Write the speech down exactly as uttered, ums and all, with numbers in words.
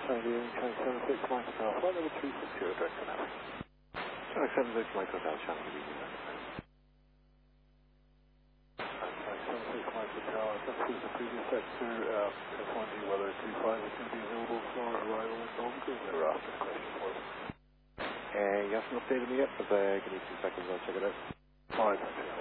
Australian Channel seven six Mike Hotel, flight number three six zero, direct to now. Channel seven six Mike Hotel, Channel seven six Mike Hotel, that was the previous sector, um, F one G weather two five is going to be available for arrival in Malmö, they're asking a question for us. And you haven't updated me yet, but uh, give me two seconds, I'll check it out. Alright, thank you.